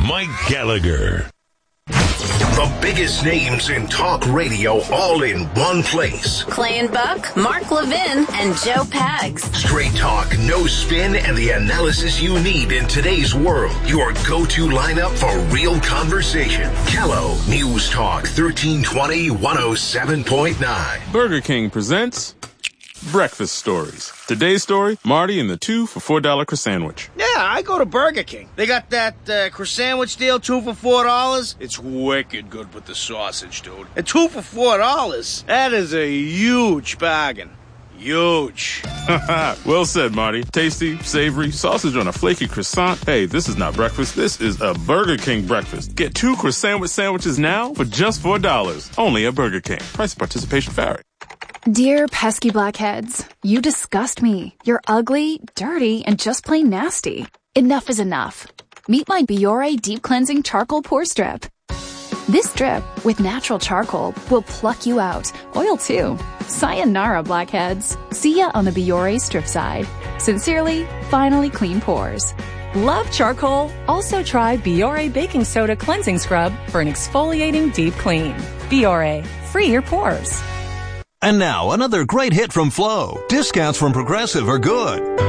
Mike Gallagher. The biggest names in talk radio all in one place. Clay and Buck, Mark Levin, and Joe Pags. Straight talk, no spin, and the analysis you need in today's world. Your go-to lineup for real conversation. Kello News Talk 1320 107.9. Burger King presents Breakfast Stories. Today's story, Marty and the 2 for $4 croissant. Yeah, I go to Burger King. They got that croissant deal, 2 for $4. It's wicked good with the sausage, dude. And 2 for $4, that is a huge bargain. Huge. Well said, Marty. Tasty, savory, sausage on a flaky croissant. Hey, this is not breakfast. This is a Burger King breakfast. Get 2 croissant sandwiches now for just $4. Only at Burger King. Price and participation vary. Dear pesky blackheads, you disgust me. You're ugly, dirty, and just plain nasty. Enough is enough. Meet my Biore Deep Cleansing Charcoal Pore Strip. This strip, with natural charcoal, will pluck you out. Oil too. Sayonara, blackheads. See ya on the Biore strip side. Sincerely, finally clean pores. Love charcoal? Also try Biore Baking Soda Cleansing Scrub for an exfoliating deep clean. Biore, free your pores. And now, another great hit from Flo. Discounts from Progressive are good.